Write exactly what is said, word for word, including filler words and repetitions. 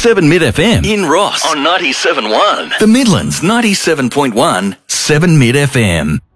seven Mid F M in Ross on ninety-seven point one. The Midlands ninety-seven point one, seven Mid F M.